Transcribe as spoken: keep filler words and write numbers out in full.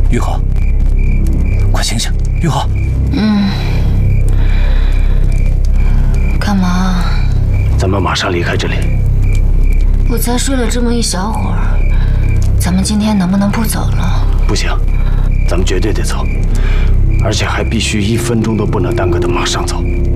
玉禾，快醒醒！玉禾， 嗯，干嘛？ 咱们马上离开这里。 我才睡了这么一小会儿，咱们今天能不能不走了？ 不行，咱们绝对得走，而且还必须一分钟都不能耽搁的马上走。